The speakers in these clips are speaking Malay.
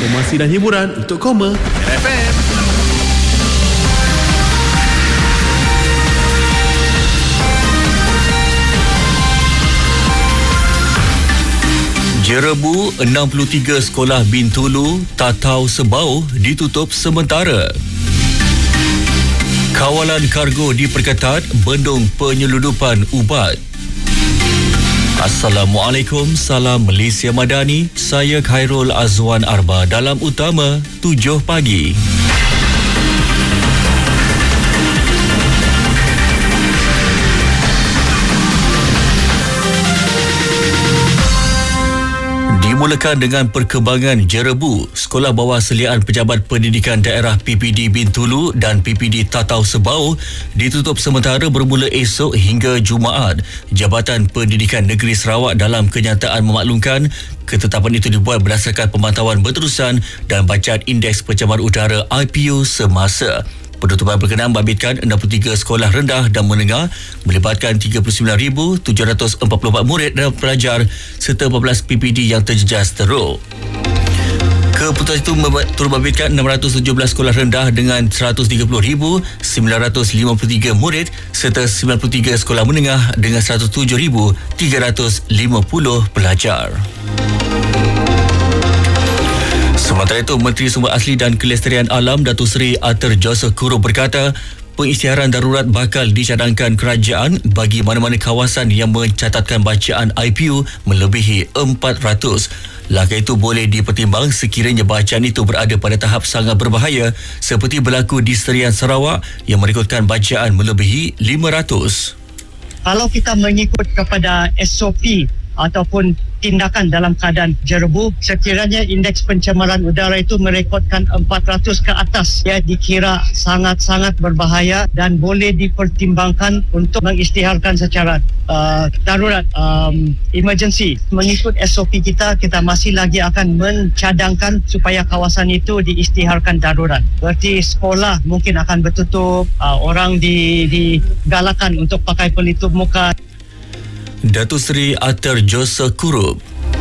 informasi dan hiburan untuk Koma FM. Jerebu 63 sekolah Bintulu, Tatau Sebau ditutup sementara. Kawalan kargo diperketat, bendung penyeludupan ubat. Assalamualaikum, salam Malaysia Madani. Saya Khairul Azwan Arba dalam Utama 7 pagi. Dimulakan dengan perkembangan Jerebu. Sekolah Bawah Seliaan Pejabat Pendidikan Daerah PPD Bintulu dan PPD Tatau Sebau ditutup sementara bermula esok hingga Jumaat. Jabatan Pendidikan Negeri Sarawak dalam kenyataan memaklumkan ketetapan itu dibuat berdasarkan pemantauan berterusan dan bacaan Indeks Pencemaran Udara IPU semasa. Penutupan berkenaan membabitkan 63 sekolah rendah dan menengah melibatkan 39,744 murid dan pelajar serta 14 PPD yang terjejas teruk. Keputusan itu turut membabitkan 617 sekolah rendah dengan 130,953 murid serta 93 sekolah menengah dengan 107,350 pelajar. Sementara itu, Menteri Sumber Asli dan Kelestarian Alam Datuk Seri Arthur Joseph Kurup berkata, pengisytiharan darurat bakal dicadangkan kerajaan bagi mana-mana kawasan yang mencatatkan bacaan IPU melebihi 400. Langkah itu boleh dipertimbang sekiranya bacaan itu berada pada tahap sangat berbahaya seperti berlaku di Serian Sarawak yang merekodkan bacaan melebihi 500. Kalau kita mengikut kepada SOP ataupun tindakan dalam keadaan jerebu, sekiranya indeks pencemaran udara itu merekodkan 400 ke atas, ia dikira sangat-sangat berbahaya dan boleh dipertimbangkan untuk mengisytiharkan secara darurat, emergency. Mengikut SOP kita masih lagi akan mencadangkan supaya kawasan itu diisytiharkan darurat. Berarti sekolah mungkin akan bertutup, orang digalakkan untuk pakai pelitup muka. Datuk Seri Arthur Joseph Kurup.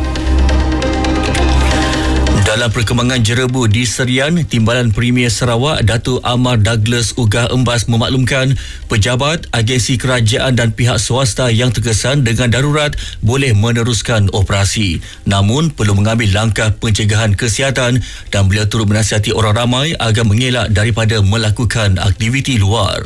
Dalam perkembangan Jerebu di Serian, Timbalan Premier Sarawak Datuk Amar Douglas Ugah Embas memaklumkan pejabat, agensi kerajaan dan pihak swasta yang terkesan dengan darurat boleh meneruskan operasi. Namun perlu mengambil langkah pencegahan kesihatan dan beliau turut menasihati orang ramai agar mengelak daripada melakukan aktiviti luar.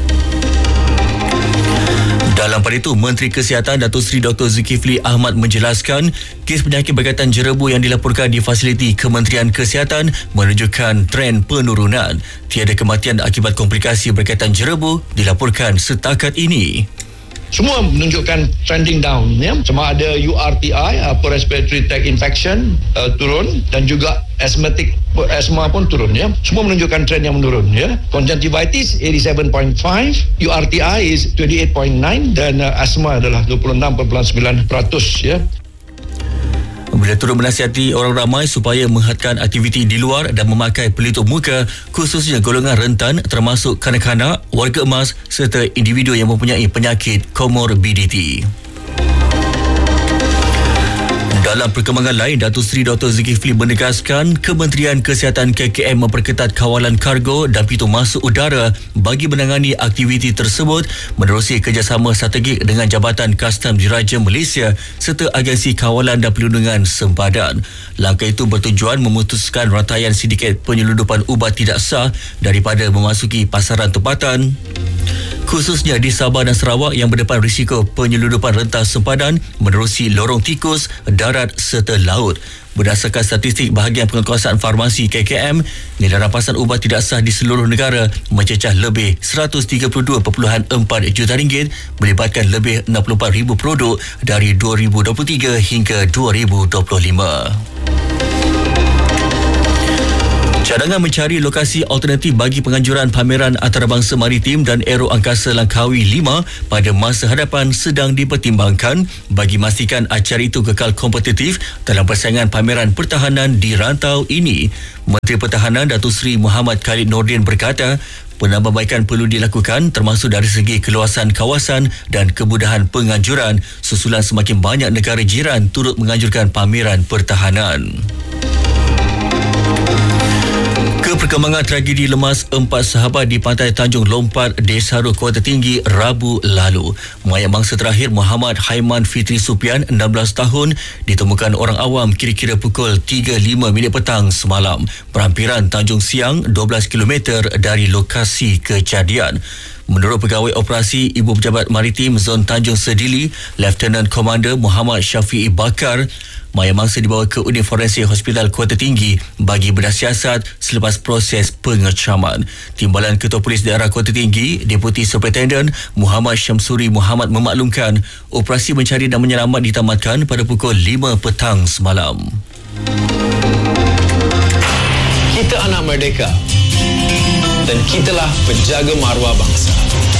Dalam pada itu, Menteri Kesihatan Datuk Seri Dr. Zulkifli Ahmad menjelaskan kes penyakit berkaitan jerebu yang dilaporkan di fasiliti Kementerian Kesihatan menunjukkan tren penurunan. Tiada kematian akibat komplikasi berkaitan jerebu dilaporkan setakat ini. Semua menunjukkan trending down, ya. Sama ada URTI, upper respiratory tract infection, turun, dan juga asma pun turun, ya. Semua menunjukkan trend yang menurun, ya. Conjunctivitis 87.5, URTI is 28.9 dan asma adalah 26.9%, ya. Beliau turut menasihati orang ramai supaya menghadkan aktiviti di luar dan memakai pelitup muka, khususnya golongan rentan termasuk kanak-kanak, warga emas serta individu yang mempunyai penyakit komorbiditi. Dalam perkembangan lain, Datuk Seri Dr. Zulkifli menegaskan Kementerian Kesihatan KKM memperketat kawalan kargo dan pintu masuk udara bagi menangani aktiviti tersebut menerusi kerjasama strategik dengan Jabatan Kastam Diraja Malaysia serta Agensi Kawalan dan Perlindungan Sempadan. Langkah itu bertujuan memutuskan rantaian sindiket penyeludupan ubat tidak sah daripada memasuki pasaran tempatan, khususnya di Sabah dan Sarawak yang berdepan risiko penyeludupan rentas sempadan menerusi lorong tikus, darat serta laut. Berdasarkan statistik bahagian penguasaan farmasi KKM, nilai rampasan ubat tidak sah di seluruh negara mencecah lebih RM132.4 juta melibatkan lebih 64,000 produk dari 2023 hingga 2025. Cadangan mencari lokasi alternatif bagi penganjuran pameran antarabangsa maritim dan aero angkasa Langkawi 5 pada masa hadapan sedang dipertimbangkan bagi memastikan acara itu kekal kompetitif dalam persaingan pameran pertahanan di rantau ini. Menteri Pertahanan Datuk Seri Muhammad Khalid Nordin berkata, penambahbaikan perlu dilakukan termasuk dari segi keluasan kawasan dan kemudahan penganjuran susulan semakin banyak negara jiran turut menganjurkan pameran pertahanan. Perkembangan tragedi lemas 4 sahabat di pantai Tanjung Lompat, Desaru, Kuala Tinggi, Rabu lalu. Mayat mangsa terakhir Muhammad Haiman Fitri Supian, 16 tahun, ditemukan orang awam kira-kira pukul 3.05 petang semalam. Perhampiran Tanjung Siang, 12 km dari lokasi kejadian. Menurut Pegawai Operasi Ibu Pejabat Maritim Zon Tanjung Sedili, Lieutenant Commander Muhammad Syafi'i Bakar, mayat mangsa dibawa ke unit forensik Hospital Kuala Tinggi bagi bedah siasat selepas proses pengecaman. Timbalan Ketua Polis Daerah Kuala Tinggi, Deputi Superintendent Muhammad Syamsuri Muhammad memaklumkan operasi mencari dan menyelamat ditamatkan pada pukul 5 petang semalam. Kita anak merdeka dan kitalah penjaga maruah bangsa.